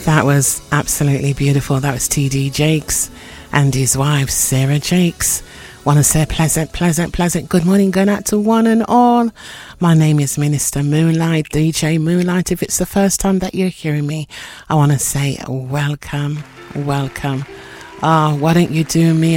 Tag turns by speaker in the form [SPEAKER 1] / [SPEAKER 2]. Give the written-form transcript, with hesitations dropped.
[SPEAKER 1] That was absolutely beautiful. That was T.D. Jakes and his wife, Sarah Jakes. Want to say pleasant good morning going out to one and all. My name is Minister Moonlight, DJ Moonlight. If it's the first time that you're hearing me, I want to say welcome. Why don't you do me